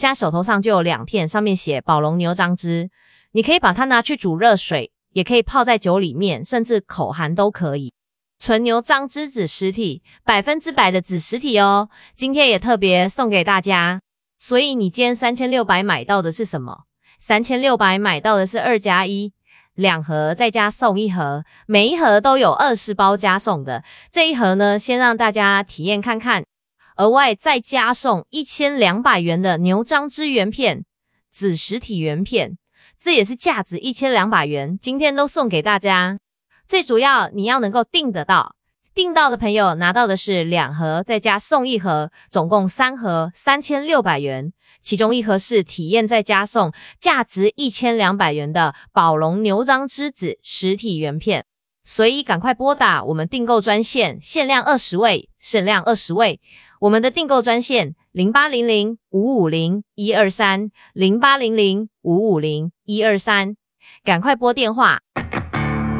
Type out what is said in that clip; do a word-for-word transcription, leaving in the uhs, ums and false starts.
现在手头上就有两片，上面写宝龙牛樟芝，你可以把它拿去煮热水，也可以泡在酒里面，甚至口含都可以。纯牛樟芝子实体，百分之百的子实体哦，今天也特别送给大家。所以你今天三千六百买到的是什么？三千六百买到的是二加一，两盒再加送一盒，每一盒都有二十包加送的。这一盒呢，先让大家体验看看，额外再加送一千两百元的牛樟芝原片，子实体原片，这也是价值一千两百元，今天都送给大家。最主要你要能够订得到，订到的朋友拿到的是两盒再加送一盒，总共三盒三千六百元，其中一盒是体验再加送价值一千两百元的宝龙牛樟芝子实体原片。所以赶快拨打我们订购专线，限量二十位，限量二十位。我们的订购专线零八零零五五零一二三 零八零零五五零一二三，赶快拨电话。